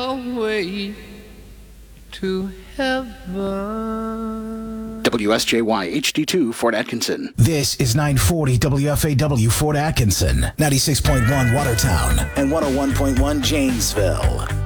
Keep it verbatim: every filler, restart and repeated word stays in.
Away to heaven. W S J Y H D two Fort Atkinson. This is nine forty W F A W Fort Atkinson, ninety-six point one Watertown, and one oh one point one Janesville.